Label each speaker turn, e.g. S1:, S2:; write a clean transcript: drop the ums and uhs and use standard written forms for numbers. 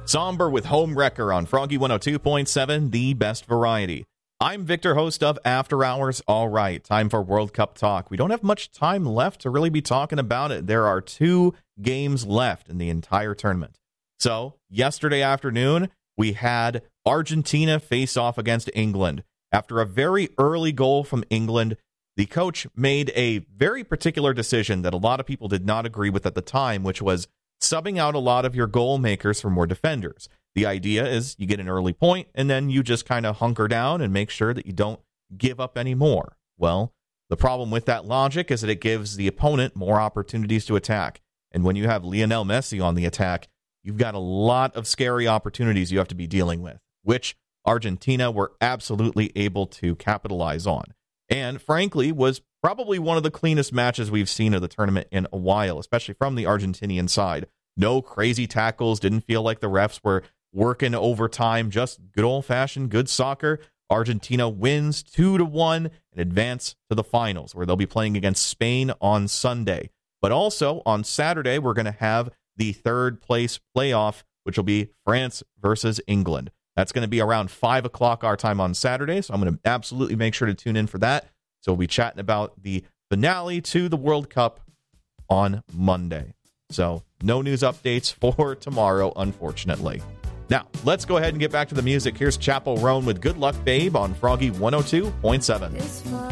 S1: Somber with Home Wrecker on Froggy 102.7, the best variety. I'm Victor, host of After Hours. All right, time for World Cup talk. We don't have much time left to really be talking about it. There are 2 games left in the entire tournament. So, yesterday afternoon, we had Argentina face off against England. After a very early goal from England, the coach made a very particular decision that a lot of people did not agree with at the time, which was subbing out a lot of your goal makers for more defenders. The idea is you get an early point, and then you just kind of hunker down and make sure that you don't give up any more. Well, the problem with that logic is that it gives the opponent more opportunities to attack. And when you have Lionel Messi on the attack, you've got a lot of scary opportunities you have to be dealing with, which Argentina were absolutely able to capitalize on. And frankly, was probably one of the cleanest matches we've seen of the tournament in a while, especially from the Argentinian side. No crazy tackles, didn't feel like the refs were working overtime, just good old-fashioned good soccer. Argentina wins 2-1 and advance to the finals, where they'll be playing against Spain on Sunday. But also on Saturday, we're going to have the third place playoff, which will be France versus England. That's going to be around 5 o'clock our time on Saturday, so I'm going to absolutely make sure to tune in for that. So we'll be chatting about the finale to the World Cup on Monday. So no news updates for tomorrow, unfortunately. Now, let's go ahead and get back to the music. Here's Chappell Roan with Good Luck Babe on Froggy 102.7.